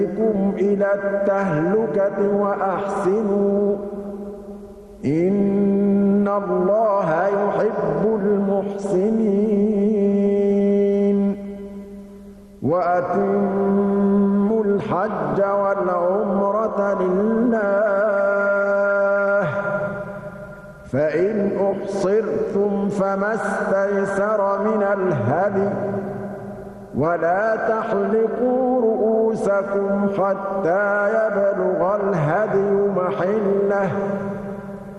بكم إلى التهلكة وأحسنوا إن الله يحب المحسنين وأتموا الحج والعمرة لله فإن أحصرتم فما استيسر من الهدي ولا تحلقوا رؤوسكم حتى يبلغ الهدي محله